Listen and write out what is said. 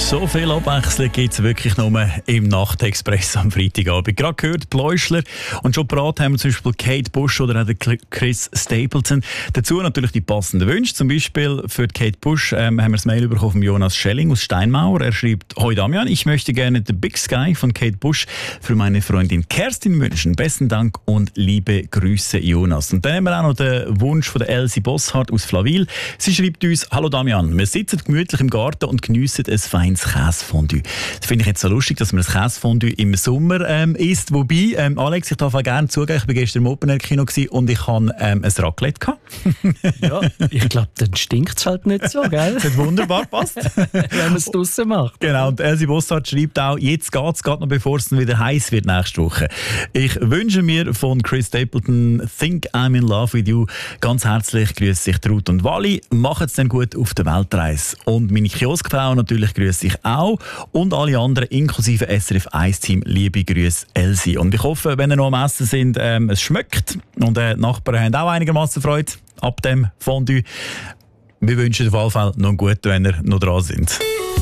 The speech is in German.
So viel Abwechslung gibt es wirklich nur im Nachtexpress am Freitagabend. Gerade gehört, Bläuschler und schon parat haben wir zum Beispiel Kate Bush oder auch Chris Stapleton. Dazu natürlich die passenden Wünsche. Zum Beispiel für Kate Bush haben wir das Mail bekommen von Jonas Schelling aus Steinmauer. Er schreibt: Hoi Damian, ich möchte gerne The Big Sky von Kate Bush für meine Freundin Kerstin wünschen. Besten Dank und liebe Grüße, Jonas. Und dann haben wir auch noch den Wunsch von der Elsie Bosshardt aus Flawil. Sie schreibt uns: Hallo Damian, wir sitzen gemütlich im Garten und geniessen ein feines Käsefondue. Das finde ich jetzt so lustig, dass man das Käsefondue im Sommer isst. Wobei, Alex, ich darf auch gerne zugeben, ich war gestern im Open-Air-Kino und ich hatte ein Raclette gehabt. Ja, ich glaube, dann stinkt es halt nicht so, gell? Das hat wunderbar passt. Wenn man es draussen macht. Genau, und Elsie Bossart schreibt auch: Jetzt geht es gerade noch, bevor es dann wieder heiß wird nächste Woche. Ich wünsche mir von Chris Stapleton «Think I'm in Love with You». Ganz herzlich grüße sich Ruth und Wally. Macht es dann gut auf der Weltreise. Und meine Kioskfrau natürlich grüße ich auch. Und alle anderen, inklusive SRF 1-Team, liebe Grüße, Elsie. Und ich hoffe, wenn ihr noch am Essen sind, es schmeckt. Und die Nachbarn haben auch einigermaßen Freude ab dem Fondue. Wir wünschen auf jeden Fall noch einen guten, wenn ihr noch dran sind.